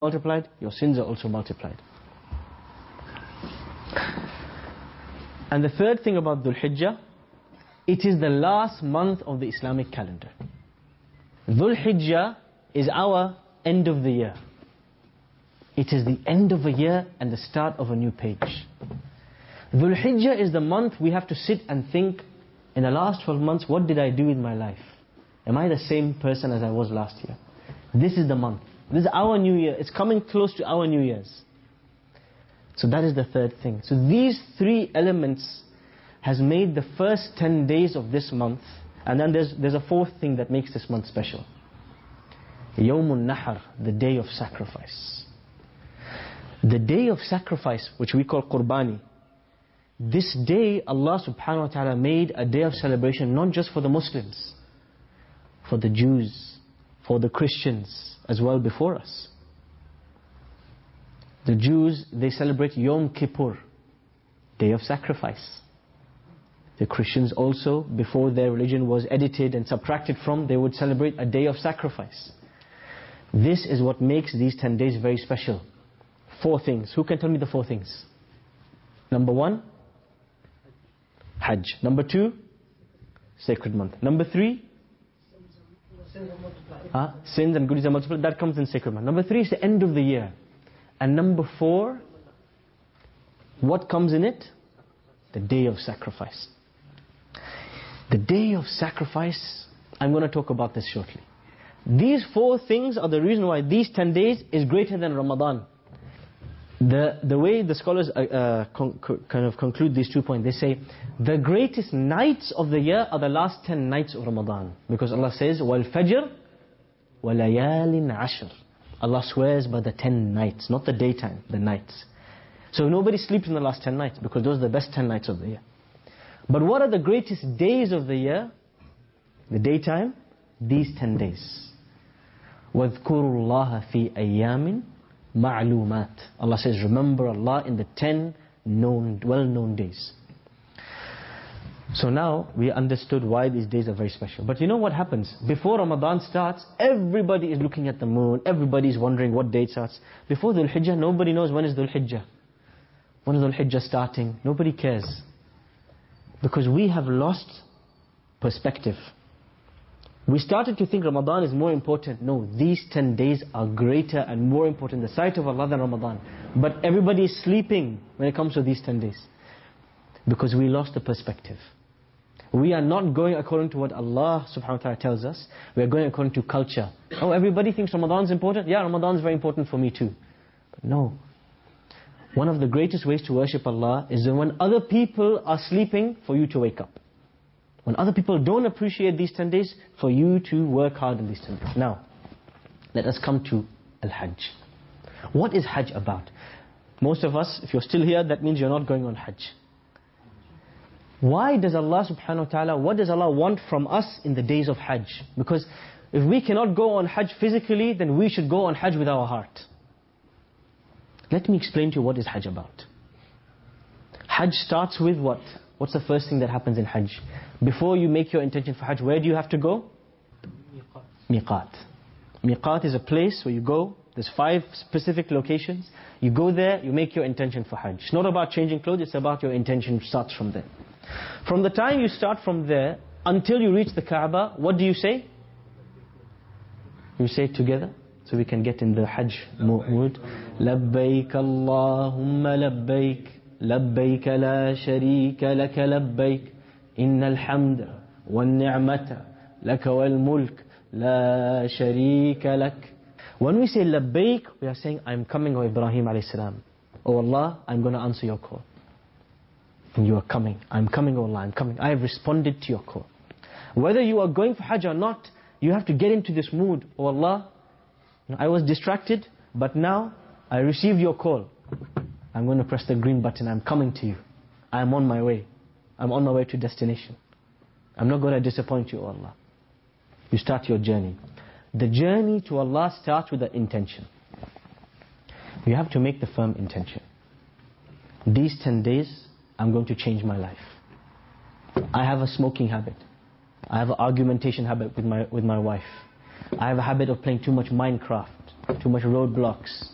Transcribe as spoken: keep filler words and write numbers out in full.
multiplied, your sins are also multiplied. And the third thing about Dhul Hijjah, it is the last month of the Islamic calendar. Dhul Hijjah is our end of the year. It is the end of a year and the start of a new page. Dhul Hijjah is the month we have to sit and think, in the last twelve months, what did I do in my life? Am I the same person as I was last year? This is the month. This is our new year. It's coming close to our new years. So that is the third thing. So these three elements has made the first ten days of this month. And then there's, there's a fourth thing that makes this month special. Yawmun Nahar, the day of sacrifice. The day of sacrifice, which we call Qurbani. This day Allah subhanahu wa ta'ala made a day of celebration, not just for the Muslims, for the Jews, for the Christians as well before us. The Jews, they celebrate Yom Kippur, day of sacrifice. The Christians also, before their religion was edited and subtracted from, they would celebrate a day of sacrifice. This is what makes these ten days very special. Four things. Who can tell me the four things? Number one, Hajj. Number two, sacred month. Number three, uh, sins and goodies are multiplied. That comes in sacred month. Number three is the end of the year. And number four, what comes in it? The day of sacrifice. The day of sacrifice, I'm going to talk about this shortly. These four things are the reason why these ten days is greater than Ramadan. The, the way the scholars uh, uh, con kind of conclude these two points, they say, the greatest nights of the year are the last ten nights of Ramadan. Because Allah says, وَالْفَجْرِ وَلَيَالٍ عَشْرٍ. Allah swears by the ten nights, not the daytime, the nights. So nobody sleeps in the last ten nights, because those are the best ten nights of the year. But what are the greatest days of the year? The daytime, these ten days. وَاذْكُرُوا اللَّهَ فِي أَيَّامٍ مَعْلُومَاتٍ. Allah says, remember Allah in the ten known, well-known days. So now we understood why these days are very special. But you know what happens? Before Ramadan starts, everybody is looking at the moon. Everybody is wondering what day it starts. Before Dhul Hijjah, nobody knows when is Dhul Hijjah. When is Dhul Hijjah starting? Nobody cares. Because we have lost perspective. We started to think Ramadan is more important. No, these ten days are greater and more important in the sight of Allah than Ramadan. But everybody is sleeping when it comes to these ten days. Because we lost the perspective. We are not going according to what Allah subhanahu wa ta'ala tells us. We are going according to culture. Oh, everybody thinks Ramadan is important? Yeah, Ramadan is very important for me too. But no. One of the greatest ways to worship Allah is when other people are sleeping, for you to wake up. When other people don't appreciate these ten days, for you to work hard in these ten days. Now, let us come to Al-Hajj. What is Hajj about? Most of us, if you're still here, that means you're not going on Hajj. Why does Allah subhanahu wa ta'ala, what does Allah want from us in the days of Hajj? Because if we cannot go on Hajj physically, then we should go on Hajj with our heart. Let me explain to you what is Hajj about. Hajj starts with what? What's the first thing that happens in Hajj? Before you make your intention for Hajj, where do you have to go? Miqat. Miqat is a place where you go. There's five specific locations. You go there, you make your intention for Hajj. It's not about changing clothes, it's about your intention starts from there. From the time you start from there until you reach the Kaaba, what do you say? You say it together so we can get in the Hajj mood. لبيك اللهم لبيك لبيك لا شريك لك لبيك إن الحمد والنعمة لك والملك لا شريك لك. When we say labbaik, we are saying, I'm coming, O Ibrahim alayhi salam. Oh Allah, I'm going to answer your call. And you are coming. I'm coming, O Allah, I'm coming. I have responded to your call. Whether you are going for Hajj or not, you have to get into this mood. Oh Allah, I was distracted, but now I received your call. I'm going to press the green button. I'm coming to you. I'm on my way. I'm on my way to destination. I'm not going to disappoint you, O Allah. You start your journey. The journey to Allah starts with an intention. You have to make the firm intention. These ten days, I'm going to change my life. I have a smoking habit. I have an argumentation habit with my, with my wife. I have a habit of playing too much Minecraft, too much roadblocks.